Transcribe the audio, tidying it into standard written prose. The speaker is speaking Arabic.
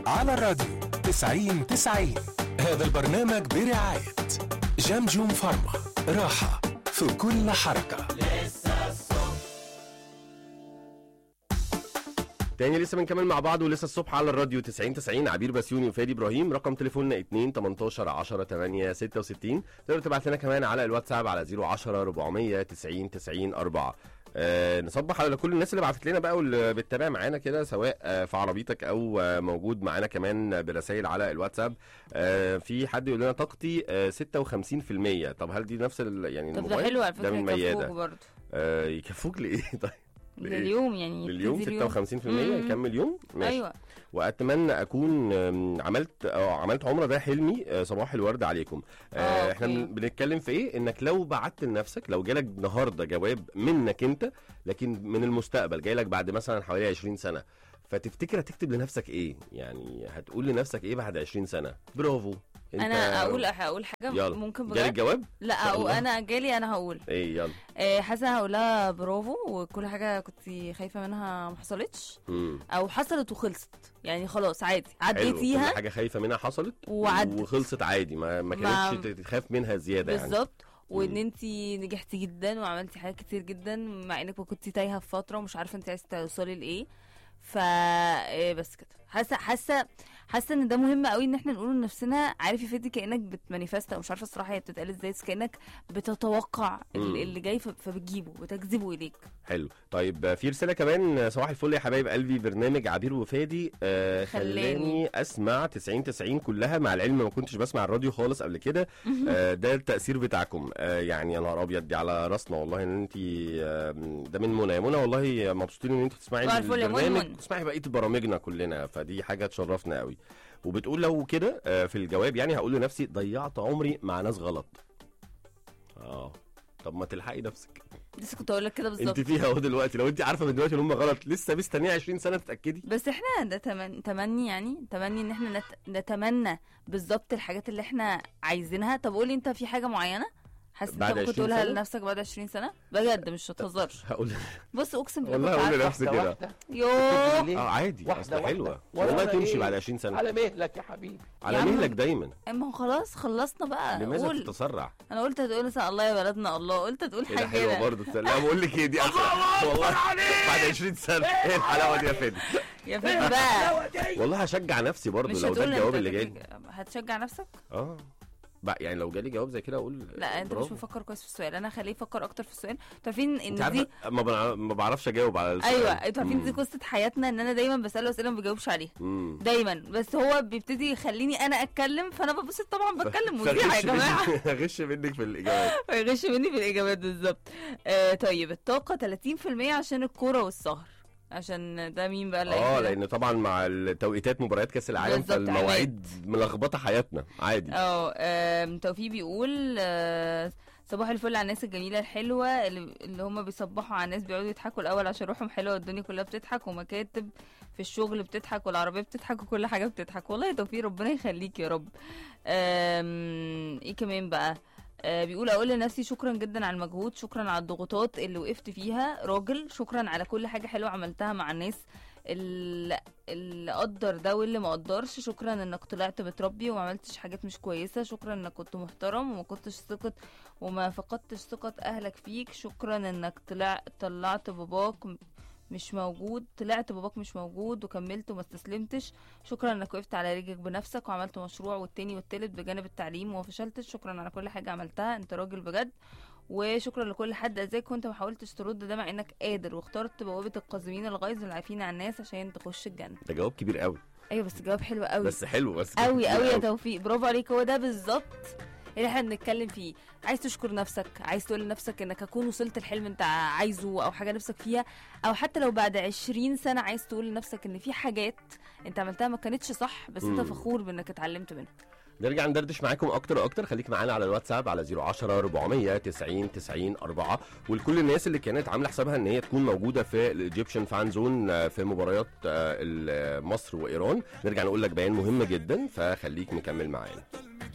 على الراديو 90-90. هذا البرنامج برعاية جمجم فارما، راحة في كل حركة. تاني لسه بنكمل مع بعض ولسه الصبح على الراديو 90-90. عبير بسيوني وفادي ابراهيم. رقم تليفوننا 2-18-10-8-66. تقدر تبعت لنا كمان على الواتساب على 010-490-90-4. نصبح على كل الناس اللي بعتت لنا بقى واللي بتتابع معانا كده، سواء في عربيتك او موجود معانا كمان برسائل على الواتساب. في حد يقول لنا طاقتي 56%. طب هل دي نفس يعني طب ده حلو على فكره، يكفوك برضه. يكفوك لايه؟ طيب لليوم يعني لليوم 56% يكمل يوم. ماشي. ايوه. واتمنى اكون عملت عمره. ده حلمي. صباح الورد عليكم. احنا بنتكلم في ايه؟ انك لو بعت لنفسك، لو جالك النهارده جواب منك انت لكن من المستقبل، جايلك بعد مثلا حوالي 20 سنه، فتفتكر هتكتب لنفسك ايه؟ يعني هتقول لنفسك ايه بعد 20 سنه؟ برافو. انا اقول حاجه. يلا. ممكن بجد؟ جالك جواب؟ لا انا جالي. انا هقول ايه؟ يلا. حاسه هقولها برافو، وكل حاجه كنت خايفه منها ما حصلتش او حصلت وخلصت، يعني خلاص عادي عديتيها. كل حاجه خايفه منها حصلت وعدت وخلصت عادي، ما كانتش تخاف منها زياده يعني. بالظبط. وان انت نجحتي جدا وعملتي حاجات كتير جدا مع انك ما كنتي تايهه في فتره ومش عارفه انت عايزه توصلي لايه. بس كده حاسه ان ده مهم قوي ان احنا نقول لنفسنا. عارف يا فادي، كانك بتمانيفست، او مش عارفه الصراحه هي بتتقال ازاي، بس كانك بتتوقع اللي جاي فبتجيبه وتجذبه اليك. حلو. طيب في رساله كمان. صباح الفل يا حبايب قلبي، برنامج عبير وفادي خلاني اسمع 90-90 كلها، مع العلم ما كنتش بسمع الراديو خالص قبل كده. ده التاثير بتاعكم. يعني يا نهار ابيض، دي على راسنا والله. ان انت ده من منى. يا منى والله مبسوطين ان انت تسمعي البرنامج، تسمعي بقيه برامجنا كلنا، فدي حاجه تشرفنا قوي. وبتقول لو كده في الجواب يعني هقول لنفسي ضيعت عمري مع ناس غلط. طب ما تلحقي نفسك. لسه كنت اقول لك كده بالظبط. انت فيها اهو دلوقتي. لو انت عارفه من دلوقتي ان هم غلط، لسه مستنيه 20 سنه تتاكدي. بس احنا ده تمني، يعني تمني ان احنا نتمنى بالظبط الحاجات اللي احنا عايزينها. طب قولي انت في حاجه معينه حاسس انت ممكن تقولها لنفسك بعد 20 سنه؟ بجد مش هتهزرش. هقول بص اقسم بالله والله هقول لنفسي كده. يوه عادي، اصل حلوه والله تمشي بعد 20 سنه. على مهلك يا حبيبي، على مهلك دايما. اما هو خلاص خلصنا بقى. لماذا تتسرع؟ انا قلت هتقول مثلا الله يا بلدنا الله، قلت هتقول حاجه حلوه برضه. لا بقول لك ايه، دي والله بعد 20 سنه. ايه الحلاوه دي يا فادي؟ يا فادي بقى والله هشجع نفسي برضه لو ده الجواب اللي جاي. هتشجع نفسك؟ بقى يعني لو جالي جواب زي كده اقول لا انت مش مفكر كويس في السؤال. انا خليه يفكر اكتر في السؤال. عارفين ان دي ما بعرفش اجاوب على السؤال. ايوه انتوا عارفين دي قصه حياتنا، ان انا دايما بساله اسئله ما بجاوبش عليها دايما، بس هو بيبتدي يخليني انا اتكلم، فانا ببسط طبعا بتكلم مذيعه يا جماعه. غش منك في الاجابات. غش مني في الاجابات بالظبط. طيب الطاقه 30% عشان الكوره والسهر، عشان ده مين بقى اللي لان طبعا مع التوقيتات مباريات كاس العالم فالمواعيد ملخبطه حياتنا عادي. توفيق بيقول صباح الفل على الناس الجميله الحلوه اللي هم بيصبحوا على الناس بيقعدوا يضحكوا الاول عشان روحهم حلوه والدنيا كلها بتضحك ومكاتب في الشغل بتضحك والعربيه بتضحك وكل حاجه بتضحك. والله يا توفيق ربنا يخليك يا رب. ايه كمان بقى؟ بيقول اقول لنفسي شكرا جدا على المجهود، شكرا على الضغوطات اللي وقفت فيها راجل، شكرا على كل حاجه حلوه عملتها مع الناس اللي قدر ده واللي ما قدرش، شكرا انك طلعت متربي وما عملتش حاجات مش كويسه، شكرا انك كنت محترم وما كنتش ثقه وما فقدتش ثقه اهلك فيك، شكرا انك طلعت باباك مش موجود، طلعت باباك مش موجود وكملت وما استسلمتش، شكرا انك وقفت على رجلك بنفسك وعملت مشروع والتاني والتالت بجانب التعليم وما فشلتش، شكرا على كل حاجه عملتها، انت راجل بجد، وشكرا لكل حد اذاك وانت ما حاولتش ترد ده مع انك قادر، واخترت بوابه القازمين الغيظ والعافين عن الناس عشان تخش الجنه. ده جواب كبير قوي. ايوه بس جواب حلو قوي. بس حلو بس قوي قوي يا توفيق، برافو عليك. هو ده بالظبط اللي احنا بنتكلم فيه. عايز تشكر نفسك، عايز تقول لنفسك انك اكون وصلت الحلم انت عايزه او حاجه نفسك فيها، او حتى لو بعد 20 سنه عايز تقول لنفسك ان في حاجات انت عملتها ما كانتش صح بس انت فخور بانك اتعلمت منها. نرجع ندردش معاكم اكتر واكتر. خليك معانا على الواتساب على 010-490-90-4. ولكل الناس اللي كانت عامله حسابها ان هي تكون موجوده في الايجيبشن فان زون في مباريات مصر وايران، نرجع نقول لك بيان مهم جدا، فخليك مكمل معانا.